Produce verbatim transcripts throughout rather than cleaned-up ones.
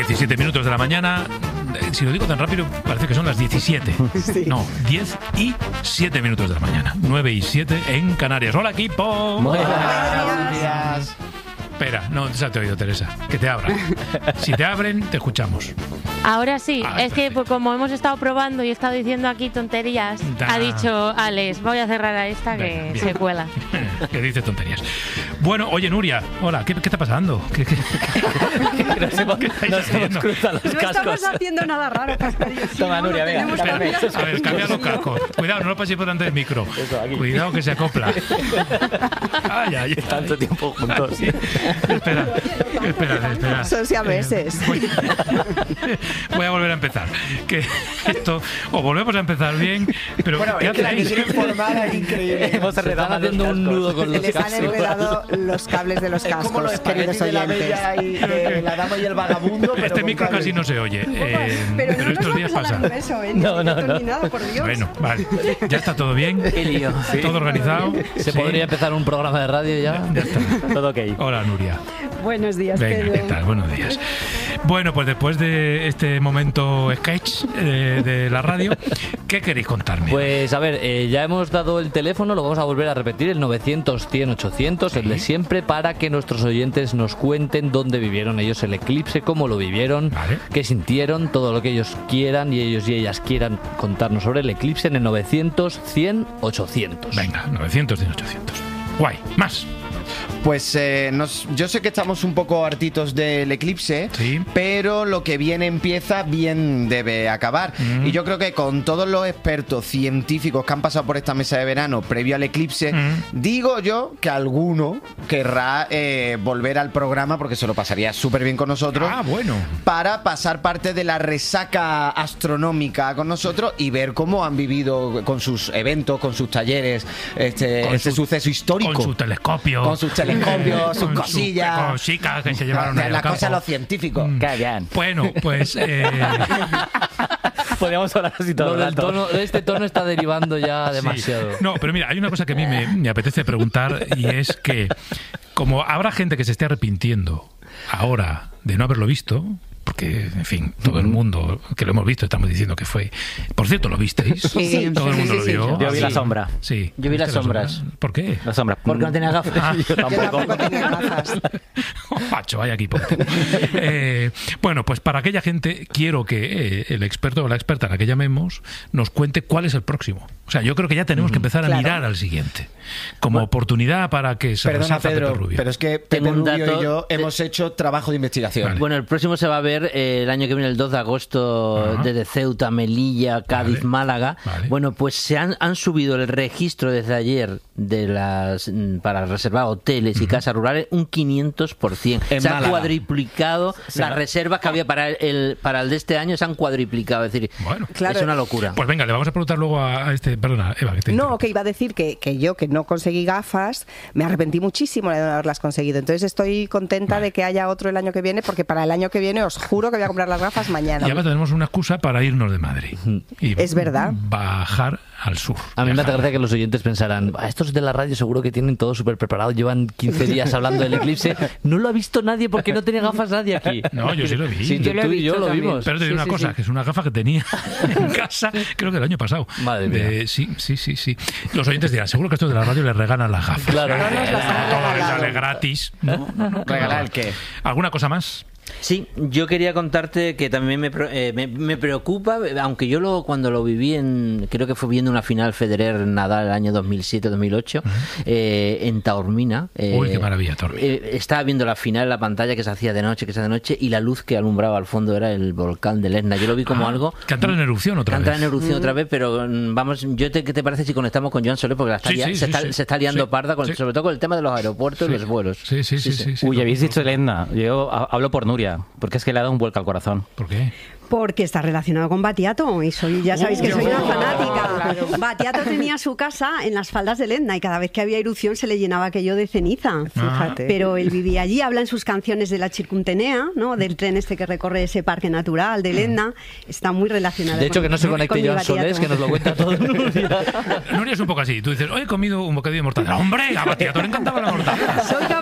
diecisiete minutos de la mañana. Si lo digo tan rápido, parece que son las diecisiete. Sí. No, diez y siete minutos de la mañana. nueve y siete en Canarias. Hola, equipo. Buenos días. Espera, no se te ha oído, Teresa. Que te abran. Si te abren, te escuchamos. Ahora sí, Ah, es que pues, como hemos estado probando y he estado diciendo aquí tonterías, Da. ha dicho Alex, voy a cerrar a esta que Venga, bien. se cuela. Que dice tonterías. Bueno, oye, Nuria, hola, ¿qué, qué está pasando? ¿Qué, qué, qué, Nos hemos, ¿qué estáis nos hemos haciendo? cruzado los No cascos. estamos haciendo nada raro, Pascualillo. Si Toma, no, Nuria, no venga, tenemos dame. cambios. A ver, cambia los cascos. Cuidado, no lo paséis por delante del micro. Eso, aquí. Cuidado que se acopla. Ay, ay, ay. Tanto tiempo juntos. Sí. Espera, espera, espera. Son siameses. Eh, voy, voy a volver a empezar. Que esto, o volvemos a empezar bien, pero Bueno, ¿qué es que la que hacéis? quieren formar es increíble. Hemos Se están enredado haciendo los un cascos. nudo con los Les han cascos. enredado los cables de los Es como los cascos, queridos espaguetis de la oyentes. bella y de la dama y el vagabundo. pero Este con micro cables. casi no se oye, eh, Pero pero no estos nos días vamos a dar pasa. un beso, ¿eh? No, no, no. Ni nada, por Dios. Bueno, vale. ¿Ya está todo bien? Qué lío. ¿Todo organizado? Se Sí. podría empezar un programa de radio ya. Ya está. Todo ok. Hola, Nuria. Buenos días, Venga, Pedro. ¿qué tal? Buenos días. Bueno, pues después de este momento sketch eh, de la radio, ¿qué queréis contarme? Pues a ver, eh, ya hemos dado el teléfono, lo vamos a volver a repetir, el novecientos, cien, ochocientos, el de siempre, para que nuestros oyentes nos cuenten dónde vivieron ellos el eclipse, cómo lo vivieron, Vale. qué sintieron, todo lo que ellos quieran y ellos y ellas quieran contarnos sobre el eclipse en el novecientos, cien, ochocientos. Venga, novecientos, cien, ochocientos. Guay, más. Pues eh, nos, yo sé que estamos un poco hartitos del eclipse, Sí. pero lo que bien empieza, bien debe acabar. Mm. Y yo creo que con todos los expertos científicos que han pasado por esta mesa de verano previo al eclipse, Mm. digo yo que alguno querrá eh, volver al programa, porque se lo pasaría súper bien con nosotros, Ah, bueno. para pasar parte de la resaca astronómica con nosotros y ver cómo han vivido con sus eventos, con sus talleres, este, Con este su- suceso histórico. Con su telescopio. Con sus telescopios, sus Con cosillas. cositas que se llevaron ahí al La campo. cosa de los científicos. Mm. Qué bien. Bueno, pues... eh, Podríamos hablar así todo Lo el del rato. tono, este tono está derivando ya demasiado. Sí. No, pero mira, hay una cosa que a mí me, me apetece preguntar y es que como habrá gente que se esté arrepintiendo ahora de no haberlo visto, porque, en fin, todo el mundo que lo hemos visto estamos diciendo que fue... Por cierto, ¿lo visteis? Sí, Todo el sí, mundo sí, lo sí, vio. Yo vi sí. la sombra. Sí. Yo vi las ¿Viste la sombras. sombra? ¿Por qué? La sombra. Porque no tenía gafas. Ah. Yo Yo tampoco. tampoco tenía gafas. Pacho, vaya equipo. Eh, bueno, pues para aquella gente quiero que eh, el experto o la experta a la que llamemos nos cuente cuál es el próximo. O sea, yo creo que ya tenemos que empezar a Claro. mirar al siguiente como oportunidad para que se Perdona, resalza Pedro, Pepe Rubio. pero es que Tengo Pepe un Rubio dato y yo de- hemos hecho trabajo de investigación. Vale. Bueno, el próximo se va a ver eh, el año que viene, el dos de agosto, Ajá. desde Ceuta, Melilla, Cádiz, Vale. Málaga. Vale. Bueno, pues se han, han subido el registro desde ayer de las mm, para reservar hoteles y casas rurales un quinientos por ciento. En Se han Málaga. cuadriplicado las reservas que había para el para el de este año, se han cuadriplicado. Es decir, Bueno. Claro. es una locura. Pues venga, le vamos a preguntar luego a a este... Perdona, Eva, que te No, interrumpo. que iba a decir que, que yo, que no conseguí gafas, me arrepentí muchísimo de no haberlas conseguido. Entonces estoy contenta Vale. de que haya otro el año que viene, porque para el año que viene os juro que voy a comprar las gafas mañana. Y ahora tenemos una excusa para irnos de Madrid. Y Es verdad. Bajar al sur. A mí me hace Viajar. gracia que los oyentes pensarán, "Ah, estos de la radio seguro que tienen todo súper preparado, llevan quince días hablando del eclipse. No lo ha visto nadie porque no tenía gafas nadie aquí. No, yo sí lo vi. Sí, Yo lo he tú y yo visto lo también. vimos. Pero te digo Sí, una sí, cosa, sí. que es una gafa que tenía en casa, creo que el año pasado. Madre De- mía. sí, sí, sí, sí. Los oyentes dirán, seguro que estos de la radio les regalan las gafas. Claro. No nos las han Todo les regalado. sale gratis. No, no, no. ¿Regalar el qué? ¿Alguna cosa más? Sí, yo quería contarte que también me, pre- eh, me, me preocupa, aunque yo lo, cuando lo viví en, creo que fue viendo una final Federer-Nadal el año dos mil siete dos mil ocho, eh, en Taormina. eh, Uy, qué maravilla, Taormina. eh, estaba viendo la final en la pantalla que se hacía de noche, que se hacía de noche, y la luz que alumbraba al fondo era el volcán del Etna. Yo lo vi como Ah, algo... que entra en erupción otra Canta vez. en erupción otra vez, pero mm, vamos, yo te, ¿qué te parece si conectamos con Joan Soler? Porque la está Sí, lia- sí, se, sí, está, sí. se está liando Sí, parda, con, sí. sobre todo con el tema de los aeropuertos Sí. y los vuelos. Sí, sí, sí, sí. sí, Uy, lo- habéis lo- dicho Elena. Yo ha- hablo por Nuria, porque es que le ha dado un vuelco al corazón. ¿Por qué? Porque está relacionado con Batiato y soy, ya sabéis que soy una fanática. Batiato tenía su casa en las faldas del Etna y cada vez que había erupción se le llenaba aquello de ceniza. Fíjate. Pero él vivía allí, habla en sus canciones de la Circuntenea, ¿no? Del tren este que recorre ese parque natural del Etna. Está muy relacionado. De hecho, con- que no se con conecte mi Joan Batiato. Solés, que nos lo cuenta todo. Nuria es un poco así. Tú dices, hoy he comido un bocadillo de mortadela. ¡Hombre! A Batiato le encantaba la mortadela. Soy capaz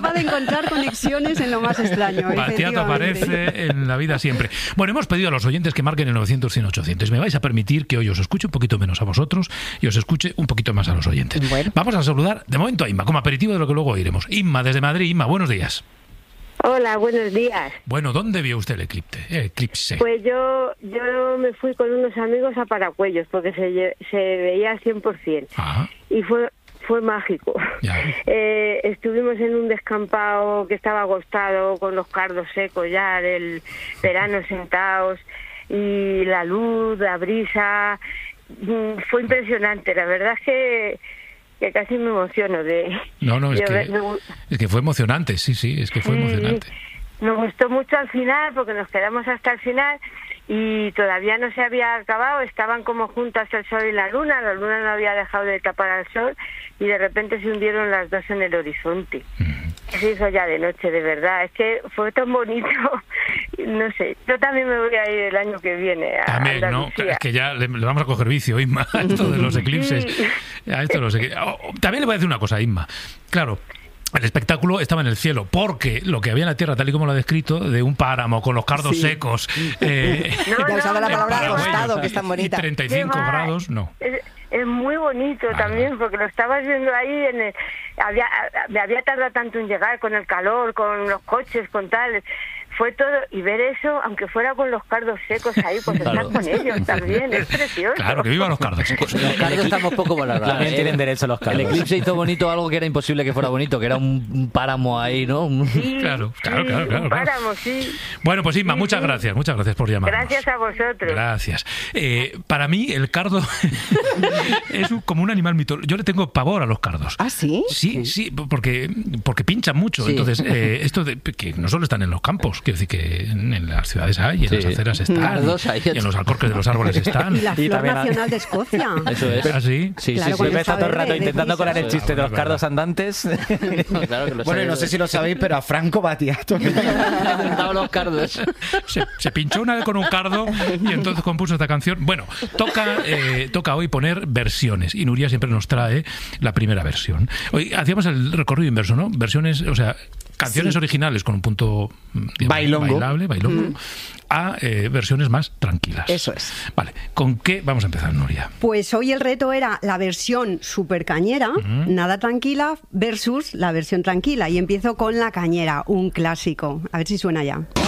capaz de encontrar conexiones en lo más extraño. Batiato aparece en la vida siempre. Bueno, hemos pedido a los oyentes que marquen el novecientos, cien, ochocientos. Me vais a permitir que hoy os escuche un poquito menos a vosotros y os escuche un poquito más a los oyentes. Bueno. Vamos a saludar de momento a Inma, como aperitivo de lo que luego oiremos. Inma, desde Madrid. Inma, buenos días. Hola, buenos días. Bueno, ¿dónde vio usted el eclipse? El eclipse. Pues yo yo me fui con unos amigos a Paracuellos porque se, se veía al cien por ciento. Ajá. Y fue fue mágico. Ya. Eh, estuvimos en un descampado que estaba agostado con los cardos secos ya del verano sentados y la luz, la brisa. Fue impresionante. La verdad es que que casi me emociono de... No, no, es, de que, ver- me- es que fue emocionante, sí, sí, es que fue Sí, emocionante. Me gustó mucho al final porque nos quedamos hasta el final y todavía no se había acabado, estaban como juntas el sol y la luna, la luna no había dejado de tapar al sol y de repente se hundieron las dos en el horizonte. Se hizo ya de noche, de verdad, es que fue tan bonito, no sé, yo también me voy a ir el año que viene a También, ¿no? Andalucía. Es que ya le, le vamos a coger vicio, Inma, a esto de los eclipses. A esto de los eclipses. Oh, oh, también le voy a decir una cosa, Inma. Claro, el espectáculo estaba en el cielo, porque lo que había en la tierra, tal y como lo ha descrito, de un páramo con los cardos Sí. secos, eh, No, Ya no, usaba la no, palabra qué va. acostado, que es tan y bonita. treinta y Qué cinco va. grados, no. Es, es muy bonito Vale, también, vale. porque lo estabas viendo ahí, en el, había, me había tardado tanto en llegar con el calor, con los coches, con tal... Fue todo, y ver eso, aunque fuera con los cardos secos ahí, pues Claro. estar con ellos también, es precioso. Claro, que vivan los cardos secos. Los cardos estamos poco valorados. También tienen derecho los cardos. El eclipse hizo bonito algo que era imposible que fuera bonito, que era un, un páramo ahí, ¿no? Un- Sí, Claro, claro, sí, claro, claro, un claro. páramo, sí. Bueno, pues Inma, Sí, muchas sí. gracias, muchas gracias por llamarnos. Gracias a vosotros. Gracias. Eh, para mí, el cardo es un- como un animal mitológico. Yo le tengo pavor a los cardos. ¿Ah, sí? Sí, sí, porque, porque pinchan mucho. Sí. Entonces, eh, esto de, que no solo están en los campos, quiero decir que en, en las ciudades hay, en Sí. las aceras están, Cardos y, hay. y en los alcorques de los árboles están. Y la Y flor también hay- nacional de Escocia. Eso es. ¿Ah, sí? Sí, Claro, sí, cuando Pepe sí. está todo el verde, rato de intentando prisa. colar el chiste de los cardos andantes. Claro que lo Bueno, y no sabes. sé si lo sabéis, pero a Franco Battiato. que- Le han dado los cardos. Se, se pinchó una vez con un cardo y entonces compuso esta canción. Bueno, toca, eh, toca hoy poner versiones y Nuria siempre nos trae la primera versión. Hoy hacíamos el recorrido inverso, ¿no? Versiones, o sea, canciones Sí. originales con un punto digamos, Bailongo. bailable, bailongo, a eh, versiones más tranquilas. Eso es. Vale, ¿con qué vamos a empezar, Nuria? Pues hoy el reto era la versión super cañera, nada tranquila, versus la versión tranquila. Y empiezo con La Cañera, un clásico. A ver si suena ya.